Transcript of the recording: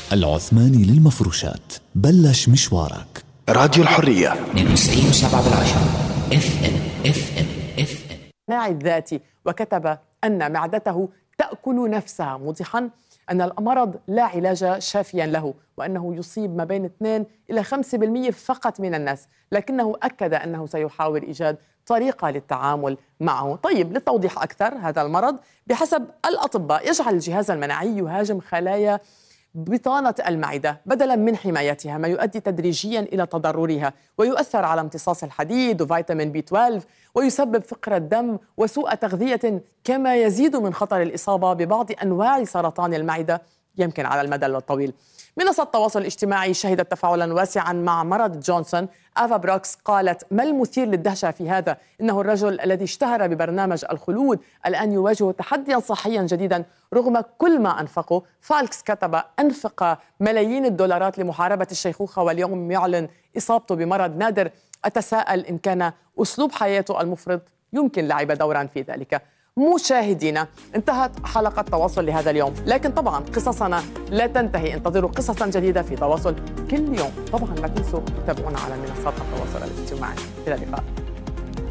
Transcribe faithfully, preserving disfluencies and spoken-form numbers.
العثماني للمفروشات، بلش مشوارك. راديو الحرية اثنين وتسعين وسبعة بالعشرة اف ام اف ام اف ام. الصناعي الذاتي، وكتب أن معدته تأكل نفسها، موضحا أن المرض لا علاج شافيا له، وأنه يصيب ما بين اثنين إلى خمسة بالمئة فقط من الناس، لكنه أكد أنه سيحاول إيجاد طريقة للتعامل معه. طيب، للتوضيح أكثر، هذا المرض بحسب الأطباء يجعل الجهاز المناعي يهاجم خلايا بطانة المعدة بدلاً من حمايتها، ما يؤدي تدريجياً إلى تضررها، ويؤثر على امتصاص الحديد وفيتامين بي اثناشر، ويسبب فقر الدم وسوء تغذية، كما يزيد من خطر الإصابة ببعض أنواع سرطان المعدة يمكن على المدى الطويل. منصة التواصل الاجتماعي شهدت تفاعلاً واسعاً مع مرض جونسون. آفا بروكس قالت: ما المثير للدهشة في هذا؟ إنه الرجل الذي اشتهر ببرنامج الخلود الآن يواجه تحدياً صحياً جديداً رغم كل ما أنفقه. فالكس كتب: أنفق ملايين الدولارات لمحاربة الشيخوخة واليوم يعلن إصابته بمرض نادر. أتساءل إن كان أسلوب حياته المفرط يمكن لعب دورا في ذلك. مشاهدينا، انتهت حلقة تواصل لهذا اليوم، لكن طبعا قصصنا لا تنتهي. انتظروا قصصا جديدة في تواصل كل يوم. طبعا لا تنسوا تتابعونا على منصات التواصل الاجتماعي. إلى اللقاء.